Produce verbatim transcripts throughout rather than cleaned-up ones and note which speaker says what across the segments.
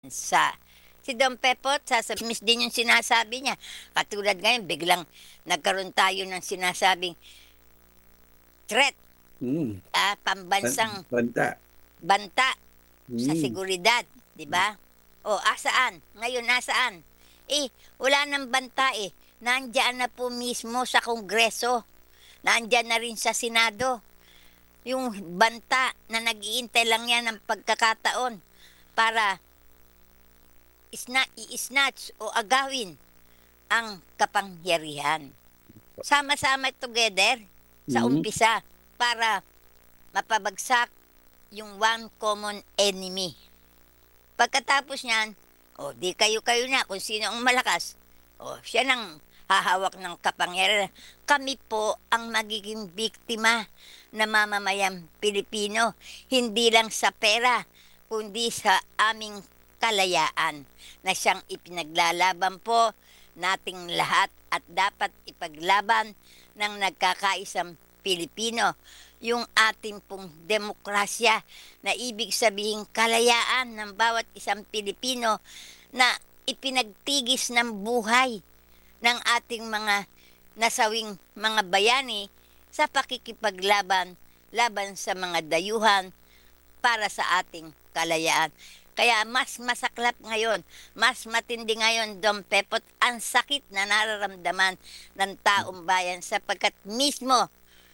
Speaker 1: Sa si Don Pepot sasabihin din yung sinasabi niya. Katulad ngayon biglang nagkaroon tayo ng sinasabing threat,
Speaker 2: Hmm.
Speaker 1: ah,
Speaker 2: Ban
Speaker 1: pambansang
Speaker 2: banta.
Speaker 1: banta sa
Speaker 2: Hmm.
Speaker 1: seguridad, 'di ba? O asaan? Ngayon nasaan? Eh, wala ng banta, eh, nandiyan na po mismo sa Kongreso, nandiyan na rin sa Senado. Yung banta na nag-iintay lang yan ng pagkakataon para isna i-snatch o agawin ang kapangyarihan. Sama-sama together sa
Speaker 2: Mhm.
Speaker 1: umpisa para mapabagsak yung one common enemy. Pagkatapos niyan, o di kayo-kayo na kung sino ang malakas, o siya nang hahawak ng kapangyarihan. Kami po ang magiging biktima na mamamayang Pilipino, hindi lang sa pera, kundi sa aming kalayaan na siyang ipinaglalaban po nating lahat at dapat ipaglaban ng nagkakaisang Pilipino. Yung ating pong demokrasya na ibig sabihing kalayaan ng bawat isang Pilipino na ipinagtigis ng buhay ng ating mga nasawing mga bayani sa pakikipaglaban laban sa mga dayuhan para sa ating kalayaan. Kaya mas masaklap ngayon, mas matindi ngayon, Dom Pepot, ang sakit na nararamdaman ng taong bayan sapagkat mismo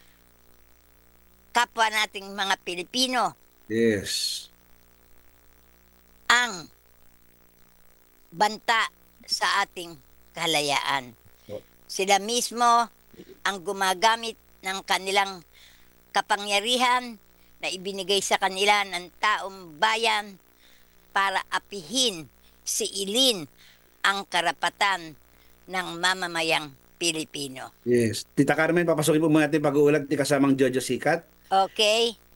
Speaker 1: kapwa nating mga Pilipino
Speaker 2: Yes.
Speaker 1: ang banta sa ating kalayaan.
Speaker 2: O
Speaker 1: Sila mismo ang gumagamit ng kanilang kapangyarihan na ibinigay sa kanila ng taong bayan para apihin, siilin ang karapatan ng mamamayang Pilipino.
Speaker 2: Yes. Tita Carmen, papasukin po muna natin pag-uulat ni kasamang Jojo Sikat.
Speaker 1: Okay?